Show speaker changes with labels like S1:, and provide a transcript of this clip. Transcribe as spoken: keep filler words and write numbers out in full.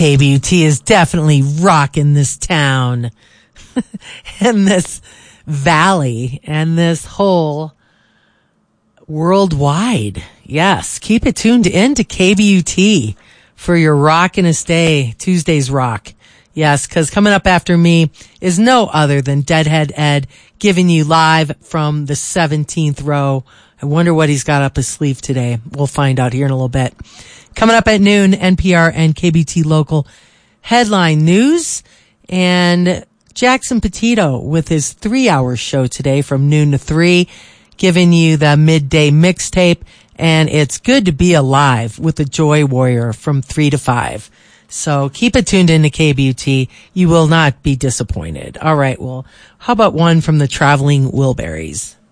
S1: K B U T is definitely rocking this town and this valley and this whole worldwide. Yes, keep it tuned in to K B U T for your Rockin' Us Day, Tuesday's rock. Yes, because coming up after me is no other than Deadhead Ed, giving you live from the seventeenth row. I wonder what he's got up his sleeve today. We'll find out here in a little bit. Coming up at noon, N P R and K B T Local headline news, and Jackson Petito with his three-hour show today from noon to three, giving you the midday mixtape, and it's good to be alive with the Joy Warrior from three to five. So keep it tuned into K B U T. You will not be disappointed. All right, well, how about one from the Traveling Wilburys?